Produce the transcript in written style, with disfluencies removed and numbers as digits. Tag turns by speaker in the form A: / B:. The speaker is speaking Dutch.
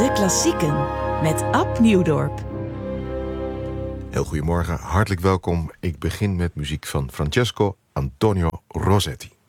A: De Klassieken met Ab Nieuwdorp.
B: Heel goedemorgen, hartelijk welkom. Ik begin met muziek van Francesco Antonio Rosetti.